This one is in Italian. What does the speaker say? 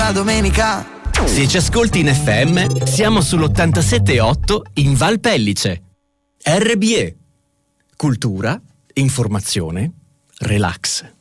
la domenica. Se ci ascolti in FM, siamo sull'87.8 in Val Pellice. RBE. Cultura, informazione, relax.